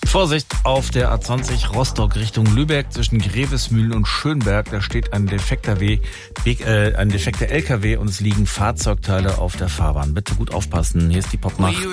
Vorsicht auf der A20 Rostock Richtung Lübeck zwischen Grevesmühlen und Schönberg. Da steht ein defekter LKW und es liegen Fahrzeugteile auf der Fahrbahn. Bitte gut aufpassen. Hier ist die Popnacht.